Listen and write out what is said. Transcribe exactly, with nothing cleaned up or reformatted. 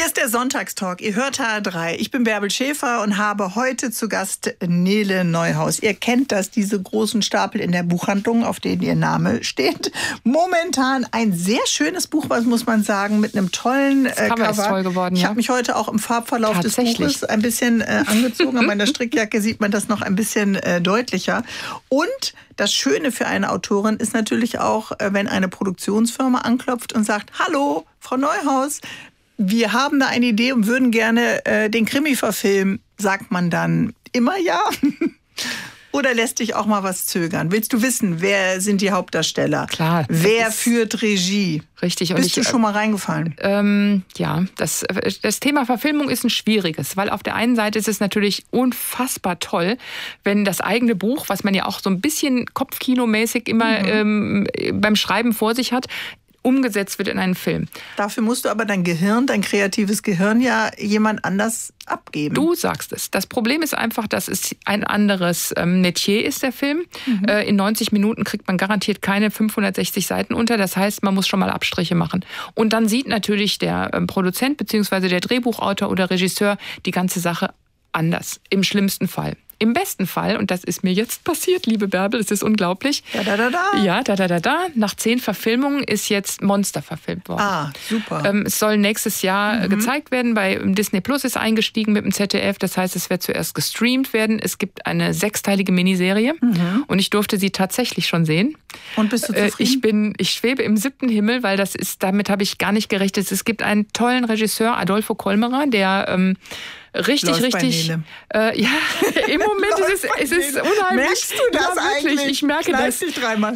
ist der Sonntagstalk. Ihr hört H R drei. Ich bin Bärbel Schäfer und habe heute zu Gast Nele Neuhaus. Ihr kennt das, diese großen Stapel in der Buchhandlung, auf denen ihr Name steht. Momentan ein sehr schönes Buch, was muss man sagen, mit einem tollen äh, das Cover. Cover. Ist toll geworden, ich ja. habe mich heute auch im Farbverlauf des Buches ein bisschen äh, angezogen. An meiner Strickjacke sieht man das noch ein bisschen äh, deutlicher. Und das Schöne für eine Autorin ist natürlich auch, äh, wenn eine Produktionsfirma anklopft und sagt, hallo, Frau Neuhaus, wir haben da eine Idee und würden gerne äh, den Krimi verfilmen. Sagt man dann immer ja? Oder lässt dich auch mal was zögern? Willst du wissen, wer sind die Hauptdarsteller? Klar. Wer führt Regie? Richtig. Bist und du schon mal reingefallen? Ähm, ja, das, das Thema Verfilmung ist ein schwieriges, weil auf der einen Seite ist es natürlich unfassbar toll, wenn das eigene Buch, was man ja auch so ein bisschen kopfkinomäßig immer mhm. ähm, beim Schreiben vor sich hat, umgesetzt wird in einen Film. Dafür musst du aber dein Gehirn, dein kreatives Gehirn ja jemand anders abgeben. Du sagst es. Das Problem ist einfach, dass es ein anderes ähm, Metier ist, der Film. Mhm. Äh, in neunzig Minuten kriegt man garantiert keine fünfhundertsechzig Seiten unter. Das heißt, man muss schon mal Abstriche machen. Und dann sieht natürlich der ähm, Produzent bzw. der Drehbuchautor oder Regisseur die ganze Sache anders. Im schlimmsten Fall. Im besten Fall, und das ist mir jetzt passiert, liebe Bärbel, es ist unglaublich. Da, da, da, da. Ja, da, da, da, da. Nach zehn Verfilmungen ist jetzt Monster verfilmt worden. Ah, super. Ähm, es soll nächstes Jahr mhm. gezeigt werden. Bei Disney Plus ist eingestiegen mit dem Z D F. Das heißt, es wird zuerst gestreamt werden. Es gibt eine sechsteilige Miniserie. Mhm. Und ich durfte sie tatsächlich schon sehen. Und bist du zufrieden? Äh, ich bin, ich schwebe im siebten Himmel, weil das ist, damit habe ich gar nicht gerechnet. Es gibt einen tollen Regisseur, Adolfo Kolmerer, der ähm, richtig, Läuft richtig. Äh, ja, im Moment ist es, es ist unheimlich. Merkst du das ja, wirklich. eigentlich? Ich merke Kneif das. dich dreimal.